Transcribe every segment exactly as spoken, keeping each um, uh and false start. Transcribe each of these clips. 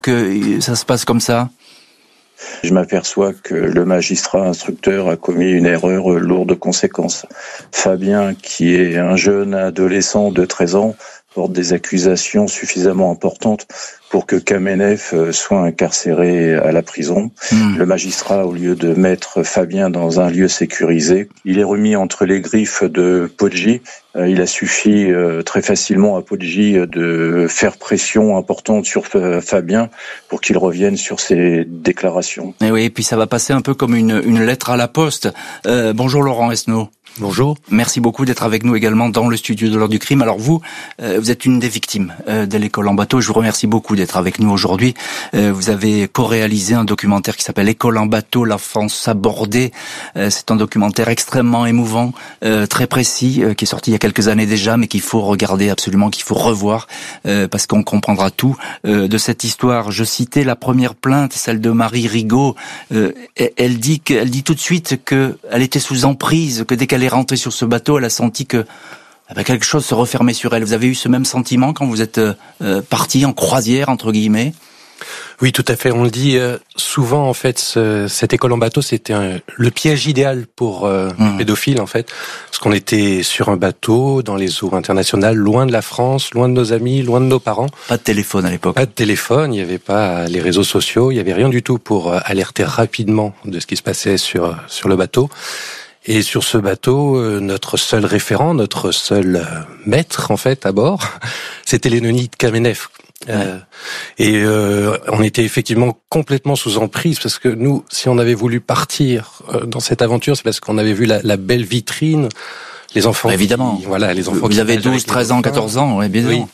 que ça se passe comme ça ? Je m'aperçois que le magistrat instructeur a commis une erreur lourde de conséquences. Fabien, qui est un jeune adolescent de treize ans, porte des accusations suffisamment importantes pour que Kamenev soit incarcéré à la prison. Mmh. Le magistrat, au lieu de mettre Fabien dans un lieu sécurisé, il est remis entre les griffes de Poggi. Il a suffi très facilement à Poggi de faire pression importante sur Fabien pour qu'il revienne sur ses déclarations. Et oui, et puis ça va passer un peu comme une, une lettre à la poste. Euh, bonjour Laurent Esnault. Bonjour. Merci beaucoup d'être avec nous également dans le studio de l'heure du crime. Alors vous, euh, vous êtes une des victimes euh, de l'école en bateau. Je vous remercie beaucoup d'être avec nous aujourd'hui. Euh, vous avez co-réalisé un documentaire qui s'appelle École en bateau, l'enfance abordée. Euh, c'est un documentaire extrêmement émouvant, euh, très précis, euh, qui est sorti il y a quelques années déjà, mais qu'il faut regarder absolument, qu'il faut revoir, euh, parce qu'on comprendra tout euh, de cette histoire. Je citais la première plainte, celle de Marie Rigaud. Euh, elle dit que, elle dit tout de suite que elle était sous emprise, que dès qu'elle est rentrée sur ce bateau, elle a senti que eh ben, quelque chose se refermait sur elle. Vous avez eu ce même sentiment quand vous êtes euh, parti en croisière, entre guillemets ? Oui, tout à fait. On le dit euh, souvent, en fait, ce, cette école en bateau, c'était un, le piège idéal pour euh, mmh. pédophiles, en fait. Parce qu'on était sur un bateau, dans les eaux internationales, loin de la France, loin de nos amis, loin de nos parents. Pas de téléphone à l'époque. Pas de téléphone, il n'y avait pas les réseaux sociaux, il n'y avait rien du tout pour alerter rapidement de ce qui se passait sur, sur le bateau. Et sur ce bateau, euh, notre seul référent, notre seul euh, maître, en fait, à bord, c'était Léonid Kamenev. Ouais. Euh, et euh, on était effectivement complètement sous emprise, parce que nous, si on avait voulu partir euh, dans cette aventure, c'est parce qu'on avait vu la, la belle vitrine, les enfants... Bah, évidemment. Qui, voilà, les enfants Vous qui avez douze, treize ans, quatorze ans, ouais, bien évidemment. Oui.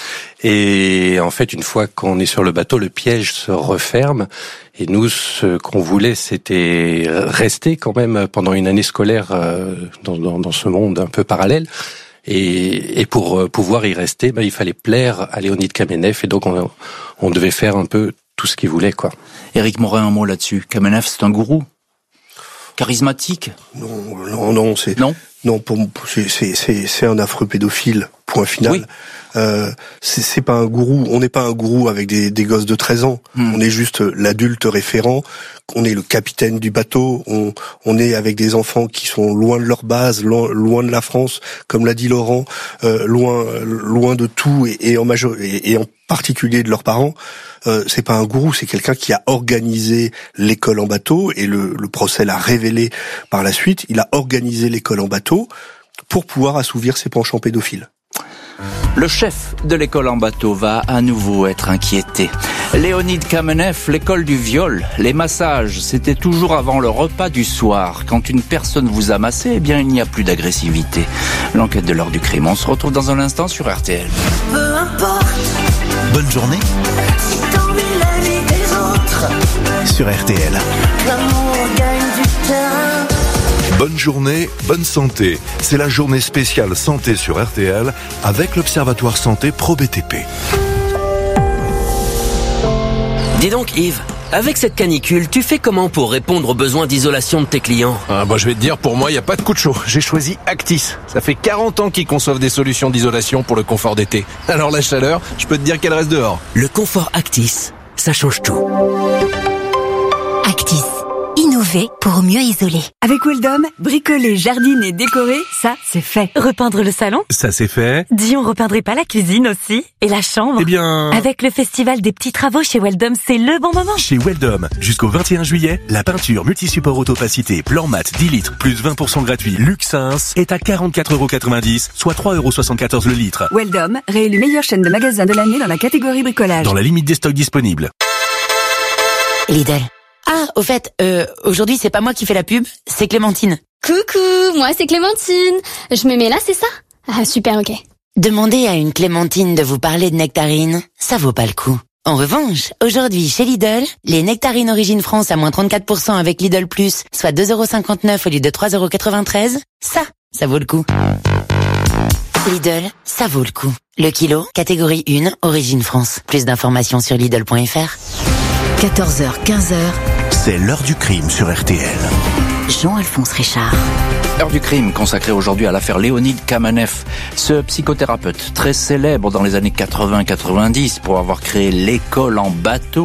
Et en fait, une fois qu'on est sur le bateau, le piège se referme. Et nous, ce qu'on voulait, c'était rester quand même pendant une année scolaire dans, dans, dans ce monde un peu parallèle. Et, et pour pouvoir y rester, ben, il fallait plaire à Léonid Kamenev. Et donc, on, on devait faire un peu tout ce qu'il voulait, quoi. Éric Morin, un mot là-dessus. Kamenev, c'est un gourou charismatique ? Non, non, non, c'est non, non, pour c'est c'est c'est, c'est un affreux pédophile. Point final. Oui. Euh, c'est, c'est pas un gourou. On n'est pas un gourou avec des, des gosses de treize ans. Hmm. On est juste l'adulte référent. On est le capitaine du bateau. On, on est avec des enfants qui sont loin de leur base, loin, loin de la France, comme l'a dit Laurent, euh, loin, loin de tout et, et en major, et, et en particulier de leurs parents. Euh, c'est pas un gourou, c'est quelqu'un qui a organisé l'école en bateau et le, le procès l'a révélé par la suite. Il a organisé l'école en bateau pour pouvoir assouvir ses penchants pédophiles. Le chef de l'école en bateau va à nouveau être inquiété. Léonid Kamenev, l'école du viol, les massages, c'était toujours avant le repas du soir. Quand une personne vous a massé, eh bien il n'y a plus d'agressivité. L'enquête de l'heure du crime, on se retrouve dans un instant sur R T L. Peu importe. Bonne journée. Si t'envies la vie des autres. Sur R T L. L'amour gagne du terrain. Bonne journée, bonne santé. C'est la journée spéciale santé sur R T L avec l'Observatoire Santé Pro B T P. Dis donc Yves, avec cette canicule, tu fais comment pour répondre aux besoins d'isolation de tes clients ? Ah bah je vais te dire, pour moi, il n'y a pas de coup de chaud. J'ai choisi Actis. Ça fait quarante ans qu'ils conçoivent des solutions d'isolation pour le confort d'été. Alors la chaleur, je peux te dire qu'elle reste dehors. Le confort Actis, ça change tout. Actis. Innover pour mieux isoler. Avec Weldom, bricoler, jardiner, décorer, ça, c'est fait. Repeindre le salon ? Ça, c'est fait. Dis, on repeindrait pas la cuisine aussi ? Et la chambre ? Eh bien... Avec le festival des petits travaux chez Weldom, c'est le bon moment. Chez Weldom, jusqu'au vingt et un juillet, la peinture multi-support autopacité plan mat dix litres plus vingt pour cent gratuit Luxins est à quarante-quatre euros quatre-vingt-dix, soit trois euros soixante-quatorze le litre. Weldom, réélu meilleure chaîne de magasins de l'année dans la catégorie bricolage. Dans la limite des stocks disponibles. Lidl. Ah, au fait, euh, aujourd'hui c'est pas moi qui fais la pub, c'est Clémentine. Coucou, moi c'est Clémentine. Je me mets là, c'est ça ? Ah super, ok. Demandez à une Clémentine de vous parler de nectarines, ça vaut pas le coup. En revanche, aujourd'hui chez Lidl, les nectarines Origine France à moins trente-quatre pour cent avec Lidl Plus, soit deux euros cinquante-neuf au lieu de trois euros quatre-vingt-treize, ça, ça vaut le coup. Lidl, ça vaut le coup. Le kilo, catégorie un, Origine France. Plus d'informations sur Lidl point F R. quatorze heures, quinze heures. C'est l'heure du crime sur R T L. Jean-Alphonse Richard. Heure du crime consacrée aujourd'hui à l'affaire Léonid Kamenev. Ce psychothérapeute très célèbre dans les années quatre-vingts quatre-vingt-dix pour avoir créé l'école en bateau